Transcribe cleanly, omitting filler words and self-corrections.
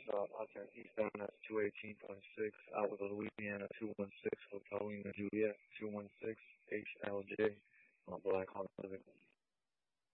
Hotel Eastbound, that's 218.6. Out of Louisiana, 216 for Paulina Juliet, 216 HLJ, Black Honda Civic.